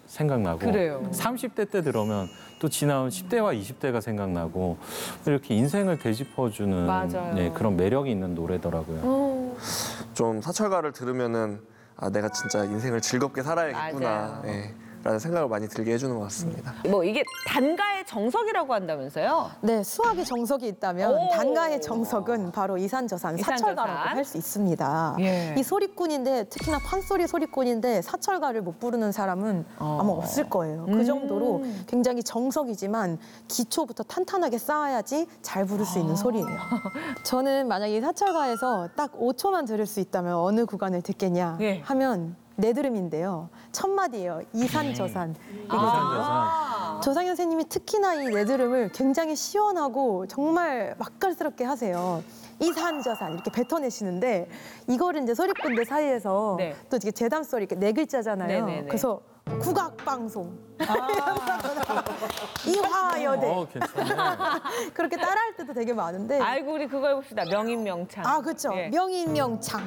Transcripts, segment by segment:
생각나고 그래요. 30대 때 들으면 또 지나온 10대와 20대가 생각나고 이렇게 인생을 되짚어주는 맞아요. 네, 그런 매력이 있는 노래더라고요. 좀 사철가를 들으면은 아 내가 진짜 인생을 즐겁게 살아야겠구나. 맞아요. 예, 라는 생각을 많이 들게 해주는 것 같습니다. 뭐 이게 단가의 정석이라고 한다면서요? 네, 수학의 정석이 있다면 오. 단가의 정석은 바로 이산저산, 이산저산. 사철가라고 할 수 있습니다. 예. 이 소리꾼인데 특히나 판소리 소리꾼인데 사철가를 못 부르는 사람은 아마 없을 거예요. 그 정도로 굉장히 정석이지만 기초부터 탄탄하게 쌓아야지 잘 부를 수 있는 소리예요. 저는 만약에 이 사철가에서 딱 5초만 들을 수 있다면 어느 구간을 듣겠냐 예. 하면 네 들음인데요. 첫 마디예요. 이산저산. 이게 이산저산. 조상현 선생님이 특히나 이 네드름을 굉장히 시원하고 정말 맛깔스럽게 하세요. 이산저산 이렇게 뱉어내시는데 이거를 이제 소리꾼들 사이에서 네. 또 이게 재담 소리 이렇게 네 글자잖아요. 네네네. 그래서 국악방송 이화여대 괜찮네. 그렇게 따라할 때도 되게 많은데 아이고 우리 그거 해봅시다. 명인명창. 아, 그렇죠. 예. 명인명창.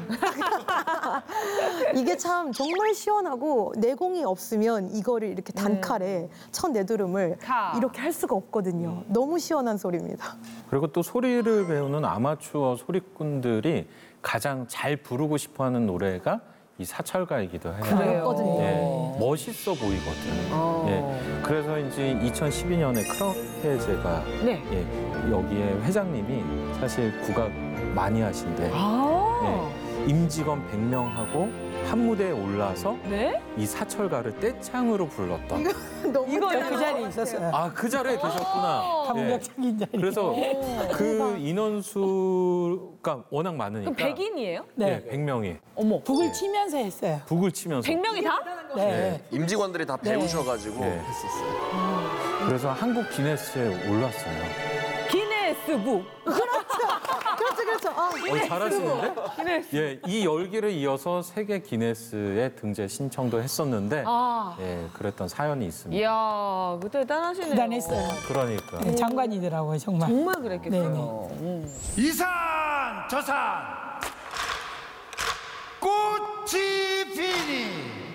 이게 참 정말 시원하고 내공이 없으면 이거를 이렇게 단칼에 첫 네드름을 카. 이렇게 할 수가 없거든요. 너무 시원한 소리입니다. 그리고 또 소리를 배우는 아마추어 소리꾼들이 가장 잘 부르고 싶어하는 노래가 이 사철가이기도 해요. 그래요. 어렵거든요. 예, 멋있어 보이거든. 예, 그래서 이제 2012년에 크라페제가 네. 예, 여기에 회장님이 사실 국악 많이 하신데 아. 예, 임직원 100명하고 한 무대에 올라서 네? 이 사철가를 떼창으로 불렀던. 너무 이거요? 그 자리에 있었어요. 아, 그 자리에 계셨구나. 예. 감격적인 자리. 그래서 그 인원수가 워낙 많으니까. 그럼 100인이에요? 네. 예, 100명이 어머. 북을 치면서 했어요. 북을 치면서. 100명이 다? 네. 임직원들이 다 배우셔가지고 네. 했었어요. 그래서 한국 기네스에 올랐어요. 기네스북. 그렇죠, 그렇죠. 아, 잘하시는데? 기네스. 예, 이 열기를 이어서 세계 기네스에 등재 신청도 했었는데, 아. 예, 그랬던 사연이 있습니다. 이야, 그 대단하시네요. 대단했어요. 그러니까. 네, 장관이더라고요, 정말. 정말 그랬겠어요. 이산 저산 꽃이 피니